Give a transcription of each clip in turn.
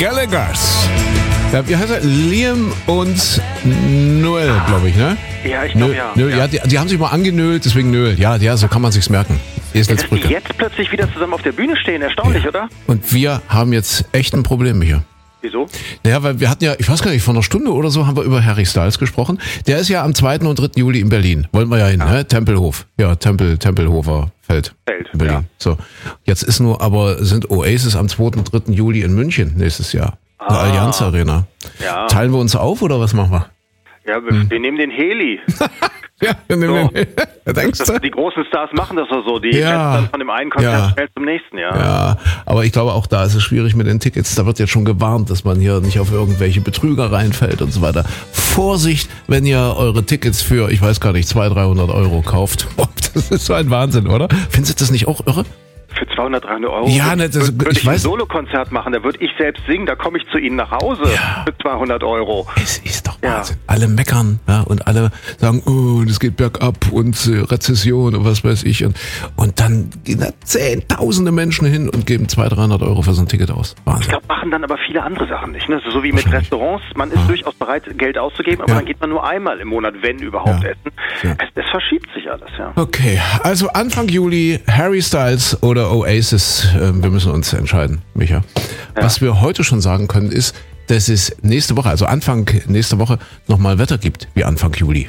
Gallaghers. Ja, wie heißt er? Liam und Noel, glaube ich, ne? Ja, ich glaube ja. Ja, die haben sich mal angenölt, deswegen Noel. Ja, so kann man sich's merken. Dass die jetzt plötzlich wieder zusammen auf der Bühne stehen, erstaunlich, oder? Und wir haben jetzt echt ein Problem hier. Wieso? Naja, weil wir hatten ja, ich weiß gar nicht, vor einer Stunde oder so haben wir über Harry Styles gesprochen. Der ist ja am 2. und 3. Juli in Berlin. Wollen wir ja hin, ne? Tempelhof. Ja, Tempelhofer Feld. In Berlin. Ja. So. Jetzt sind Oasis am 2. und 3. Juli in München nächstes Jahr. In der Allianz Arena. Ja. Teilen wir uns auf oder was machen wir? Ja, wir nehmen den Heli. Ja, wir nehmen den Heli. Die großen Stars machen das so. Die dann von dem einen Konzert schnell zum nächsten, Ja, aber ich glaube, auch da ist es schwierig mit den Tickets. Da wird jetzt schon gewarnt, dass man hier nicht auf irgendwelche Betrüger reinfällt und so weiter. Vorsicht, wenn ihr eure Tickets für, ich weiß gar nicht, 200-300 Euro kauft. Das ist so ein Wahnsinn, oder? Findest du das nicht auch irre? Für 200-300 Euro ja, würde ich ein Solokonzert machen, da würde ich selbst singen, da komme ich zu Ihnen nach Hause für 200 Euro. Es ist doch Wahnsinn. Alle meckern und alle sagen, oh, das geht bergab und Rezession und was weiß ich. Und dann gehen da Zehntausende Menschen hin und geben 200-300 Euro für so ein Ticket aus. Wahnsinn. Ich glaube, machen dann aber viele andere Sachen nicht. Ne? So wie mit Restaurants, man ist durchaus bereit, Geld auszugeben, aber dann geht man nur einmal im Monat, wenn überhaupt, essen. Ja. Es verschiebt sich alles, Okay, also Anfang Juli Harry Styles oder Oasis, wir müssen uns entscheiden, Micha. Was wir heute schon sagen können, ist, dass es nächste Woche, also Anfang nächste Woche, nochmal Wetter gibt, wie Anfang Juli.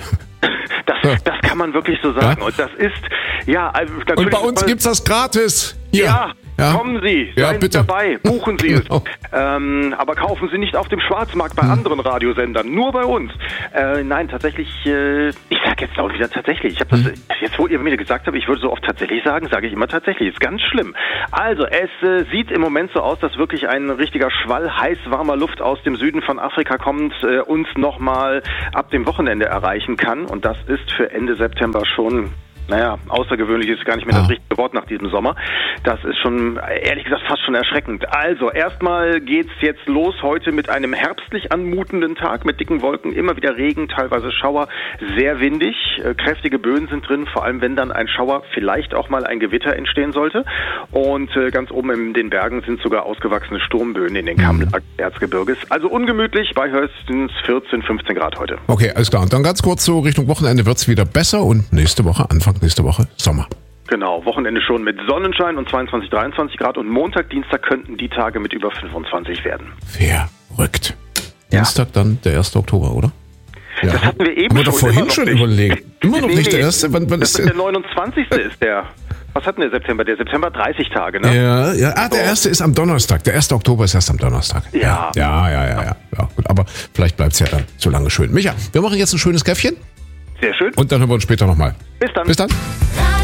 Das kann man wirklich so sagen. Und das ist, also natürlich. Und bei uns gibt's das gratis. Hier. Ja, kommen Sie, seien Sie dabei, buchen Sie genau. es. Aber kaufen Sie nicht auf dem Schwarzmarkt bei anderen Radiosendern, nur bei uns. Nein, tatsächlich, ich sage jetzt auch wieder tatsächlich. Ich habe das jetzt, wo ihr mir gesagt habt, ich würde so oft tatsächlich sagen, sage ich immer tatsächlich. Ist ganz schlimm. Also, es sieht im Moment so aus, dass wirklich ein richtiger Schwall heiß warmer Luft aus dem Süden von Afrika kommt, uns nochmal ab dem Wochenende erreichen kann. Und das ist für Ende September schon... außergewöhnlich ist gar nicht mehr das richtige Wort nach diesem Sommer. Das ist schon, ehrlich gesagt, fast schon erschreckend. Also, erstmal geht's jetzt los heute mit einem herbstlich anmutenden Tag mit dicken Wolken, immer wieder Regen, teilweise Schauer, sehr windig, kräftige Böen sind drin, vor allem wenn dann ein Schauer, vielleicht auch mal ein Gewitter entstehen sollte. Und ganz oben in den Bergen sind sogar ausgewachsene Sturmböen in den Kammlagen des Erzgebirges. Also ungemütlich, bei höchstens 14, 15 Grad heute. Okay, alles klar. Und dann ganz kurz so Richtung Wochenende wird's wieder besser und nächste Woche Sommer. Genau, Wochenende schon mit Sonnenschein und 22, 23 Grad und Montag, Dienstag könnten die Tage mit über 25 werden. Verrückt. Dienstag dann der 1. Oktober, oder? Ja. Das hatten wir eben schon. Haben wir doch vorhin schon überlegt. Immer noch nicht der 1. Wann ist der 29. ist der. Was hat denn der September? Der September 30 Tage, ne? Ja. Der 1. ist am Donnerstag. Der 1. Oktober ist erst am Donnerstag. Ja, gut, aber vielleicht bleibt es ja dann so lange schön. Micha, wir machen jetzt ein schönes Käffchen. Sehr schön. Und dann hören wir uns später nochmal. Bis dann.